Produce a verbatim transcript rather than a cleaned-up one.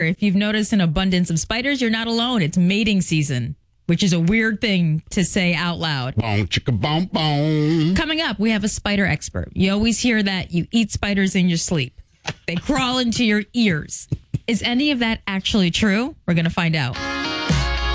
if you've noticed an abundance of spiders, you're not alone. It's mating season, which is a weird thing to say out loud. Boom, chicka, boom, boom. Coming up, we have a spider expert. You always hear that you eat spiders in your sleep. They crawl into your ears. Is any of that actually true? We're going to find out.